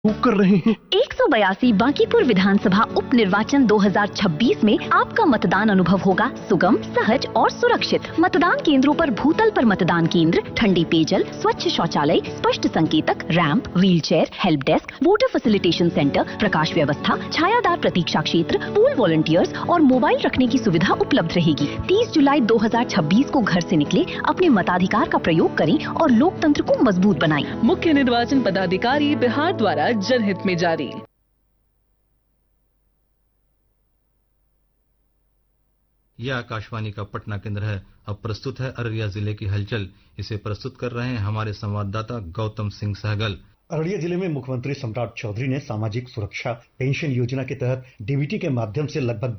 कर रहे हैं। 182 बांकीपुर विधानसभा उप निर्वाचन 2026 में आपका मतदान अनुभव होगा सुगम, सहज और सुरक्षित। मतदान केंद्रों पर भूतल पर मतदान केंद्र, ठंडी पेयजल, स्वच्छ शौचालय, स्पष्ट संकेतक, ramp, wheelchair, help desk, voter facilitation centre, प्रकाश व्यवस्था, छायादार प्रतीक्षा क्षेत्र, पूल वॉलंटियर्स और मोबाइल रखने की सुविधा उपलब्ध रहेगी। 30 जुलाई 2026 को घर से निकले, अपने मताधिकार का प्रयोग करें और लोकतंत्र को मजबूत बनाएं। मुख्य निर्वाचन पदाधिकारी बिहार द्वारा जनहित में जारी। यह आकाशवाणी का पटना केंद्र है। अब प्रस्तुत है अररिया जिले की हलचल। इसे प्रस्तुत कर रहे हैं हमारे संवाददाता गौतम सिंह सहगल। अररिया जिले में मुख्यमंत्री सम्राट चौधरी ने सामाजिक सुरक्षा पेंशन योजना के तहत डीबीटी के माध्यम से लगभग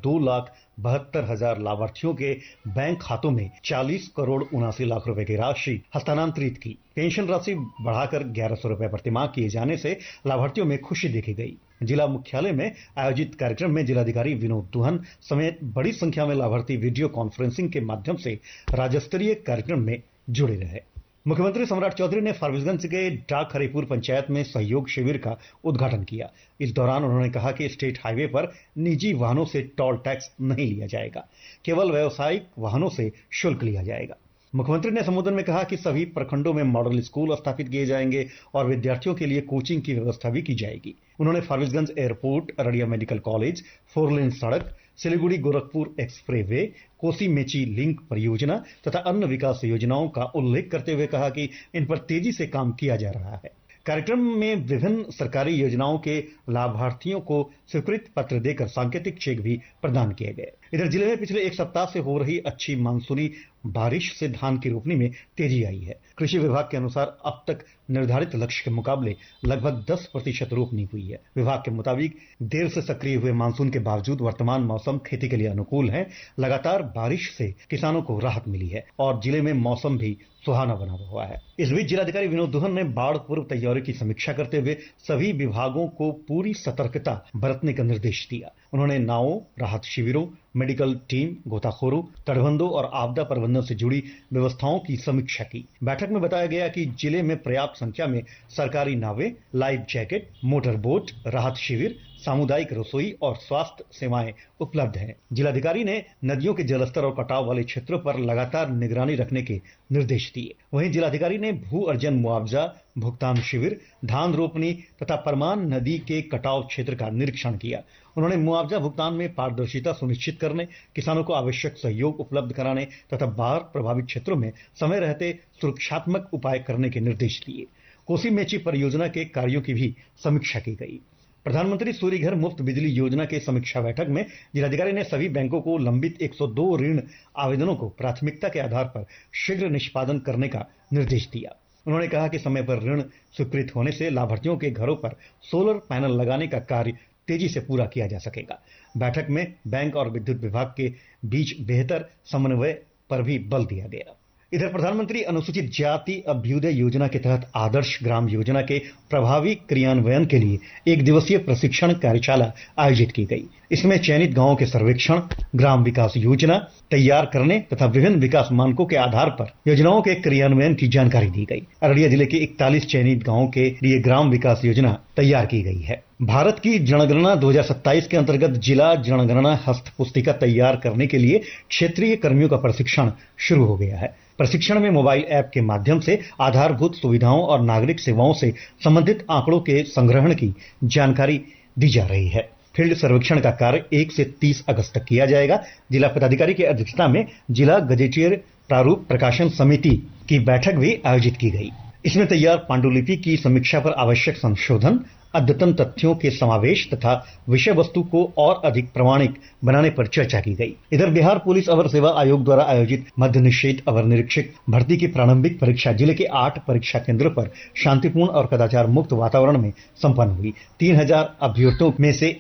2,72,000 लाभार्थियों के बैंक खातों में 40 करोड़ 79 लाख रुपए की राशि हस्तांतरित की। पेंशन राशि बढ़ाकर 1100 रुपए प्रतिमाह किए जाने से लाभार्थियों में खुशी देखी गई। जिला मुख्यालय में आयोजित कार्यक्रम में जिलाधिकारी विनोद दुहन समेत बड़ी संख्या में लाभार्थी वीडियो कॉन्फ्रेंसिंग के माध्यम से राज्य स्तरीय कार्यक्रम में जुड़े रहे। मुख्यमंत्री सम्राट चौधरी ने फारबिसगंज के डाक हरिपुर पंचायत में सहयोग शिविर का उद्घाटन किया। इस दौरान उन्होंने कहा कि स्टेट हाईवे पर निजी वाहनों से टोल टैक्स नहीं लिया जाएगा, केवल व्यावसायिक वाहनों से शुल्क लिया जाएगा। मुख्यमंत्री ने संबोधन में कहा कि सभी प्रखंडों में मॉडल स्कूल स्थापित किए जाएंगे और विद्यार्थियों के लिए कोचिंग की व्यवस्था भी की जाएगी। उन्होंने Forbesganj airport, Araria medical college, 4 लेन सड़क, सिलीगुड़ी गोरखपुर एक्सप्रेसवे, कोसी मेची लिंक परियोजना तथा अन्य विकास योजनाओं का उल्लेख करते हुए कहा कि इन पर तेजी से काम किया जा रहा है। कार्यक्रम में विभिन्न सरकारी योजनाओं के लाभार्थियों को स्वीकृत पत्र देकर सांकेतिक चेक भी प्रदान किए गए। इधर जिले में पिछले एक सप्ताह से हो रही अच्छी मानसूनी बारिश से धान की रोपनी में तेजी आई है। कृषि विभाग के अनुसार अब तक निर्धारित लक्ष्य के मुकाबले लगभग 10% रोपनी हुई है। विभाग के मुताबिक देर से सक्रिय हुए मानसून के बावजूद वर्तमान मौसम खेती के लिए अनुकूल है। लगातार बारिश से किसानों को राहत मिली है और जिले में मौसम भी सुहाना बना हुआ है। इस बीच जिलाधिकारी विनोद दुहन ने बाढ़ पूर्व तैयारी की समीक्षा करते हुए सभी विभागों को पूरी सतर्कता बरतने का निर्देश दिया। उन्होंने नावों, राहत शिविरों, मेडिकल टीम, गोताखोरों, तटबंधों और आपदा प्रबंधन से जुड़ी व्यवस्थाओं की समीक्षा की। बैठक में बताया गया कि जिले में पर्याप्त संख्या में सरकारी नावें, लाइफ जैकेट, मोटर बोट, राहत शिविर, सामुदायिक रसोई और स्वास्थ्य सेवाएं उपलब्ध हैं। जिलाधिकारी ने नदियों के जलस्तर और कटाव वाले क्षेत्रों पर लगातार निगरानी रखने के निर्देश दिए। वहीं जिलाधिकारी ने भू अर्जन मुआवजा भुगतान शिविर, धान रोपनी तथा परमान नदी के कटाव क्षेत्र का निरीक्षण किया। उन्होंने मुआवजा भुगतान में पारदर्शिता सुनिश्चित करने, किसानों को आवश्यक सहयोग उपलब्ध कराने तथा बाढ़ प्रभावित क्षेत्रों में समय रहते सुरक्षात्मक उपाय करने के निर्देश दिए। कोसी मेची परियोजना के कार्यों की भी समीक्षा की गई। प्रधानमंत्री सूर्य घर मुफ्त बिजली योजना के समीक्षा बैठक में जिलाधिकारी ने सभी बैंकों को लंबित 102 ऋण आवेदनों को प्राथमिकता के आधार पर शीघ्र निष्पादन करने का निर्देश दिया। उन्होंने कहा कि समय पर ऋण स्वीकृत होने से लाभार्थियों के घरों पर सोलर पैनल लगाने का कार्य तेजी से पूरा किया जा सकेगा। बैठक में बैंक और विद्युत विभाग के बीच बेहतर समन्वय पर भी बल दिया गया। इधर प्रधानमंत्री अनुसूचित जाति अभ्युदय योजना के तहत आदर्श ग्राम योजना के प्रभावी क्रियान्वयन के लिए 1 दिवसीय प्रशिक्षण कार्यशाला आयोजित की गई। इसमें चयनित गांवों के सर्वेक्षण, ग्राम विकास योजना तैयार करने तथा विभिन्न विकास मानकों के आधार पर योजनाओं के क्रियान्वयन की जानकारी दी गई। अररिया जिले के 41 चयनित गांवों के लिए ग्राम विकास योजना तैयार की गई है। भारत की जनगणना 2027 के अंतर्गत जिला जनगणना हस्त पुस्तिका तैयार करने के लिए क्षेत्रीय कर्मियों का प्रशिक्षण शुरू हो गया है। प्रशिक्षण में मोबाइल ऐप के माध्यम से आधारभूत सुविधाओं और नागरिक सेवाओं से संबंधित आंकड़ों के संग्रहण की जानकारी दी जा रही है। फील्ड सर्वेक्षण का कार्य 1 से 30 अगस्त तक किया जाएगा। जिला पदाधिकारी की अध्यक्षता में जिला गजेटियर प्रारूप प्रकाशन समिति की बैठक भी आयोजित की गई। इसमें तैयार पांडुलिपि की समीक्षा पर आवश्यक संशोधन, अद्यतन तथ्यों के समावेश तथा विषय वस्तु को और अधिक प्रमाणिक बनाने पर चर्चा की गई। इधर बिहार पुलिस अवर सेवा आयोग द्वारा आयोजित मद्य निषेध अवर निरीक्षक भर्ती की प्रारंभिक परीक्षा जिले के 8 परीक्षा केंद्रों पर शांतिपूर्ण और कदाचार मुक्त वातावरण में संपन्न हुई। 3000 अभ्यर्थियों में से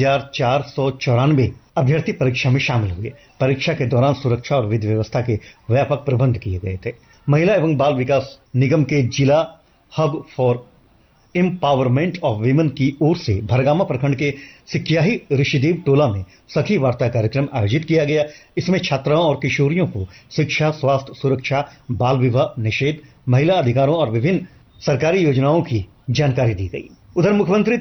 1494 अभ्यर्थी परीक्षा में शामिल हुए। परीक्षा के दौरान सुरक्षा और विधि व्यवस्था के व्यापक प्रबंध किए गए थे। महिला एवं बाल विकास निगम के जिला hub for empowerment of women की ओर से भरगामा प्रखंड के सिकियाही ऋषिदेव टोला में सखी वार्ता कार्यक्रम आयोजित किया गया। इसमें छात्राओं और किशोरियों को शिक्षा, स्वास्थ्य, सुरक्षा, बाल विवाह निषेध, महिला अधिकारों और विभिन्न सरकारी योजनाओं की जानकारी दी गई। उधर मुख्यमंत्री